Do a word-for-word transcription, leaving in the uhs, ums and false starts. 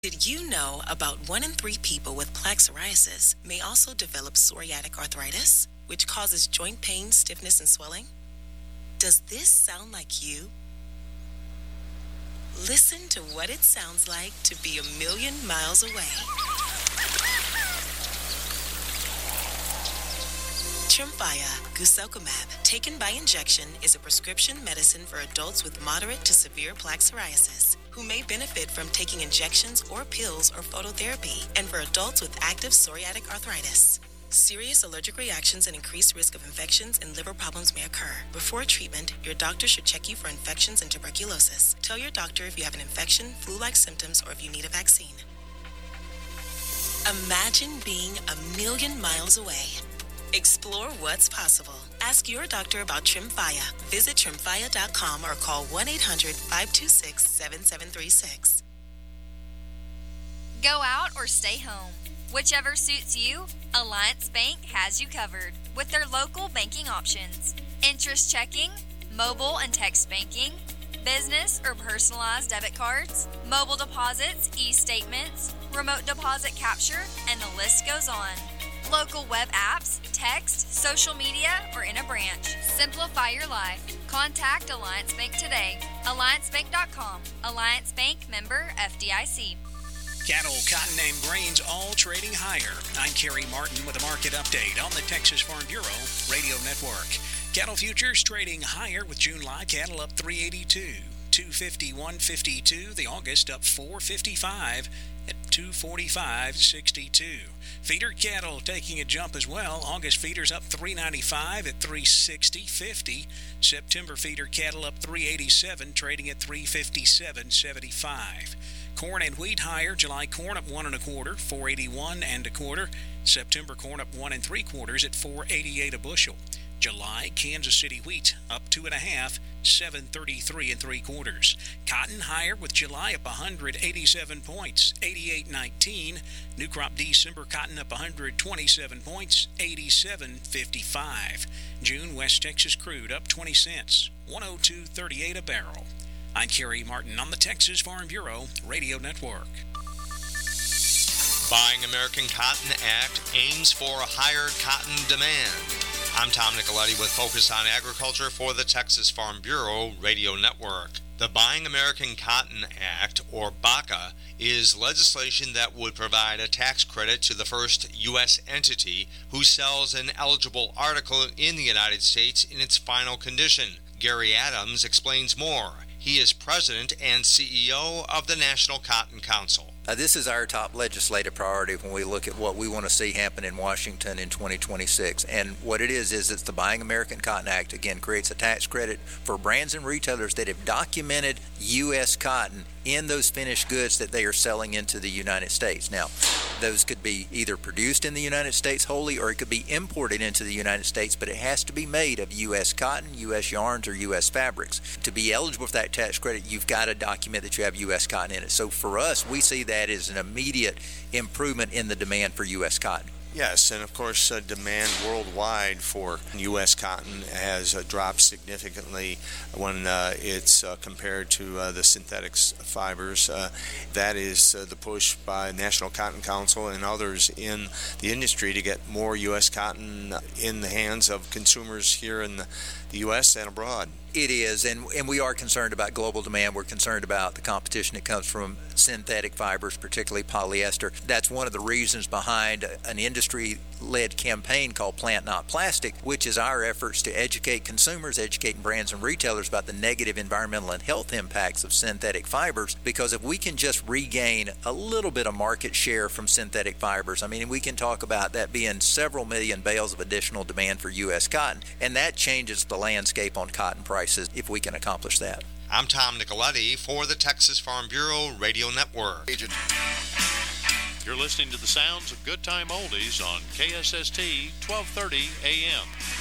Did you know about one in three people with plaque psoriasis may also develop psoriatic arthritis, which causes joint pain, stiffness, and swelling? Does this sound like you? Listen to what it sounds like to be a million miles away. Tremfya guselkumab, taken by injection, is a prescription medicine for adults with moderate to severe plaque psoriasis who may benefit from taking injections or pills or phototherapy, and for adults with active psoriatic arthritis. Serious allergic reactions and increased risk of infections and liver problems may occur. Before treatment, your doctor should check you for infections and tuberculosis. Tell your doctor if you have an infection, flu-like symptoms, or if you need a vaccine. Imagine being a million miles away. Explore what's possible. Ask your doctor about Tremfya. Visit tremfya dot com or call one eight hundred, five two six, seven seven three six. Go out or stay home. Whichever suits you, Alliance Bank has you covered with their local banking options. Interest checking, mobile and text banking, business or personalized debit cards, mobile deposits, e-statements, remote deposit capture, and the list goes on. Local web apps, text, social media, or in a branch. Simplify your life. Contact Alliance Bank today. alliance bank dot com. Alliance Bank, member F D I C. Cattle, cotton, and grains all trading higher. I'm Kerry Martin with a market update on the Texas Farm Bureau Radio Network. Cattle futures trading higher with June live cattle up three eighty-two, two fifty-one fifty-two. The August up four fifty-five at two forty-five sixty-two. Feeder cattle taking a jump as well. August feeders up three ninety-five at three sixty fifty. September feeder cattle up three eighty-seven, trading at three fifty-seven seventy-five. Corn and wheat higher. July corn up one and a quarter, four eighty-one and a quarter. September corn up one and three quarters at four eighty-eight a bushel. July Kansas City wheat up two and a half, seven thirty-three and three quarters. Cotton higher with July up one hundred eighty-seven points, eighty-eight nineteen. New crop December cotton up one hundred twenty-seven points, eighty-seven fifty-five. June West Texas crude up twenty cents, one oh two thirty-eight a barrel. I'm Kerry Martin on the Texas Farm Bureau Radio Network. Buying American Cotton Act aims for a higher cotton demand. I'm Tom Nicoletti with Focus on Agriculture for the Texas Farm Bureau Radio Network. The Buying American Cotton Act, or BACA, is legislation that would provide a tax credit to the first U S entity who sells an eligible article in the United States in its final condition. Gary Adams explains more. He is president and C E O of the National Cotton Council. Uh, this is our top legislative priority when we look at what we want to see happen in Washington in twenty twenty-six. And what it is, is it's the Buying American Cotton Act, again, creates a tax credit for brands and retailers that have documented U S cotton in those finished goods that they are selling into the United States. Now, those could be either produced in the United States wholly, or it could be imported into the United States, but it has to be made of U S cotton, U S yarns, or U S fabrics. To be eligible for that tax credit, you've got to document that you have U S cotton in it. So for us, we see that as an immediate improvement in the demand for U S cotton. Yes, and of course, uh, demand worldwide for U S cotton has uh, dropped significantly when uh, it's uh, compared to uh, the synthetic fibers. Uh, that is uh, the push by National Cotton Council and others in the industry to get more U S cotton in the hands of consumers here in the, the U S and abroad. It is, and, and we are concerned about global demand. We're concerned about the competition that comes from synthetic fibers, particularly polyester. That's one of the reasons behind an industry-led campaign called Plant Not Plastic, which is our efforts to educate consumers, educate brands and retailers about the negative environmental and health impacts of synthetic fibers. Because if we can just regain a little bit of market share from synthetic fibers, I mean, we can talk about that being several million bales of additional demand for U S cotton, and that changes the landscape on cotton prices if we can accomplish that. I'm Tom Nicoletti for the Texas Farm Bureau Radio Network. Agent. You're listening to the sounds of Good Time Oldies on K S S T twelve thirty A M.